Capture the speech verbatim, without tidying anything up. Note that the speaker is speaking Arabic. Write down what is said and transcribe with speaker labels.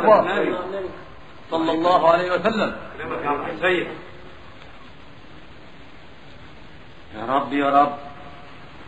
Speaker 1: إخوة صلى الله عليه وسلم.
Speaker 2: يا رب يا رب.